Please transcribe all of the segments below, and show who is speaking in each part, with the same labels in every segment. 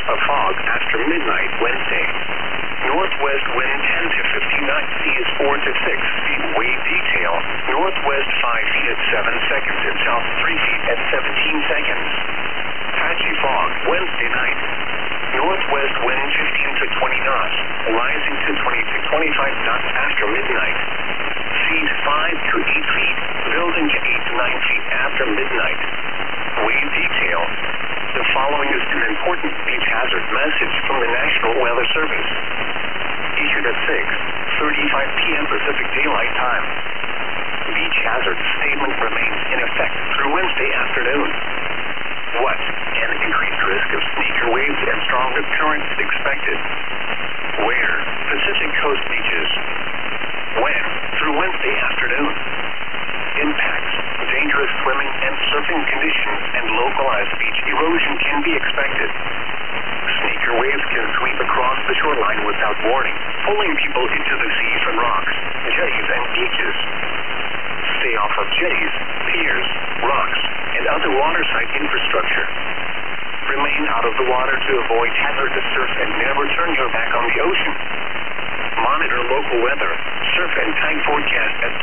Speaker 1: of fog after midnight Wednesday. Northwest wind 10 to 15 knots, seas 4 to 6 feet. Wave detail, northwest 5 feet at 7 seconds and south 3 feet at 17 seconds. Patchy fog Wednesday night. Northwest wind 15 to 20 knots, rising to 20 to 25 knots after midnight. Seas 5 to 8 feet, building to 8 to 9 feet after midnight. Wave detail. The following is an important beach hazard message from the National Weather Service. Issued at 6:35 p.m. Pacific Daylight Time. Beach hazard statement remains in effect through Wednesday afternoon. What? An increased risk of sneaker waves and stronger currents expected. Where? Pacific Coast beaches. When? Through Wednesday afternoon. Impacts. Dangerous swimming and surfing conditions and localized beach erosion can be expected. Sneaker waves can sweep across the shoreline without warning, pulling people into the sea from rocks, jetties, and beaches. Stay off of jetties, piers, rocks, and other waterside infrastructure. Remain out of the water to avoid hazardous surf and never turn your back on the ocean. Monitor local weather, surf and tide forecast at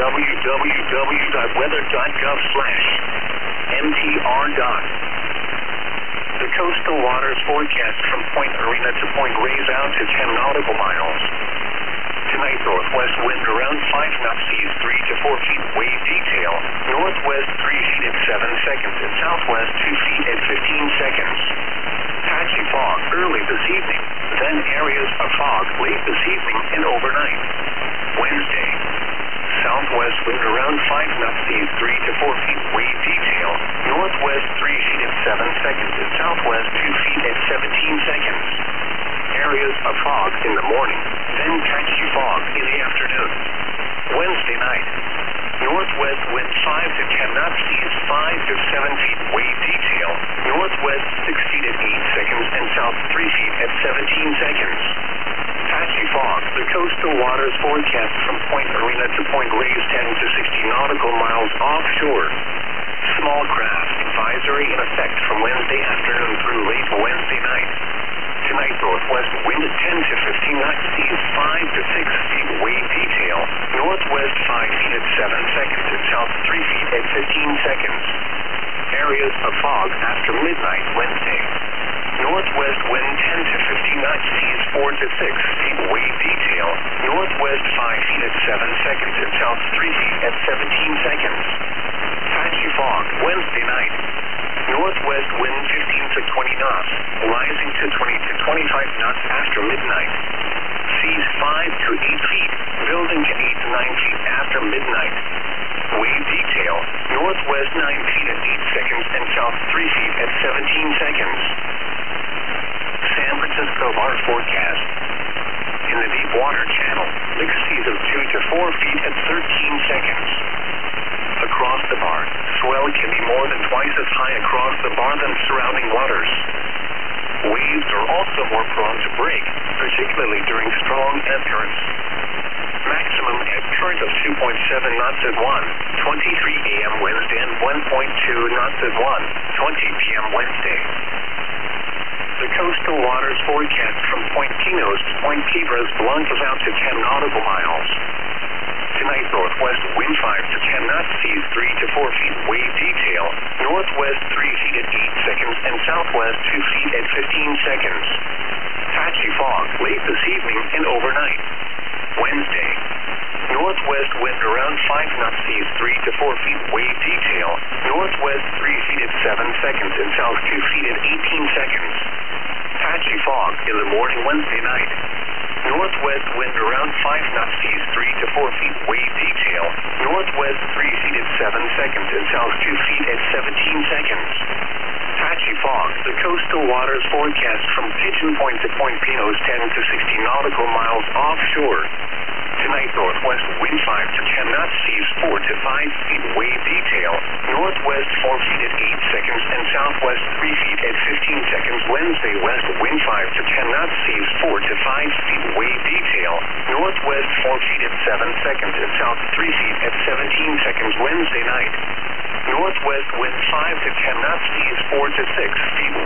Speaker 1: www.weather.gov/mtr. The coastal waters forecast from Point Arena to Point Reyes out to 10 nautical miles. Tonight, northwest wind around 5 knots, seas 3 to 4 feet. Wave detail, northwest 3 feet at 7 seconds and southwest 2 feet at 15 seconds. Patchy fog early this evening, then areas of fog late this evening and overnight. Wednesday, southwest wind around 5 knots, seas 3 to 4 feet. Wave detail, northwest 3 feet at 7 seconds and southwest 2 feet at 17 seconds. Areas of fog in the morning, then patchy fog in the afternoon. Wednesday night, northwest wind 5 to 10 knots, seas 5 to 7 feet. Wave detail, northwest 6 feet at 8 seconds and south 3 feet at 17 seconds. Patchy fog, the coastal waters forecast from Point Arena to Point Reyes 10 to 60 nautical miles offshore. Small craft advisory in effect from Wednesday afternoon through late Wednesday night. Tonight, northwest wind 10 to 15 knots, seas 5 to 6 feet. Wave detail, northwest 5 feet at 7 seconds and south 3 feet at 15 seconds. Areas of fog after midnight Wednesday. Northwest wind 10 to 15 knots, seas 4 to 6 feet. Wave detail, northwest 5 feet at 7 seconds and south 3 feet at 17 seconds. Patchy fog Wednesday night. Northwest wind 15 to 20 knots, rising to 20 to 25 knots after midnight. Seas 5 to 8 feet, building to 8 to 9 feet after midnight. Wave detail, northwest 9 feet at 8 seconds and south 3 feet at 17 seconds. San Francisco bar forecast. In the deep water channel, mixed seas of 2 to 4 feet at 13 seconds. Across the bar, swell can be more than twice as high across the bar than surrounding waters. Waves are also more prone to break, particularly during strong ebb currents. Maximum ebb current of 2.7 knots at 1:23 a.m. Wednesday and 1.2 knots at 1:20 p.m. Wednesday. The coastal waters forecast from Point Pinos to Point Piedras Blancas out to 10 nautical miles. Tonight, northwest wind 5 to 10 knots, seas 3 to 4 feet. Wave detail, northwest 3 feet at 8 seconds and southwest 2 feet at 15 seconds. Patchy fog late this evening and overnight. Wednesday, northwest wind around 5 knots, seas 3 to 4 feet. Wave detail, northwest 3 feet at 7 seconds and south 2 feet at 18 seconds. Patchy fog in the morning Wednesday night. Northwest wind around 5 knots, seas 3 to 4 feet. Wave detail, northwest 3 feet at 7 seconds and south 2 feet at 17 seconds. Patchy fog, the coastal waters forecast from Pigeon Point to Point Pinos 10 to 60 nautical miles offshore. Tonight, northwest wind 5 to 10 knots, seas 4 to 5 feet. Wave detail, northwest 4 feet at 8 seconds and southwest 3 feet at 15 seconds. Wednesday, west wind 5 to 10 knots, seas 4 to 5 feet. Wave detail, northwest 4 feet at 7 seconds and south 3 feet at 17 seconds. Wednesday night, northwest wind 5 to 10 knots, seas 4 to 6 feet.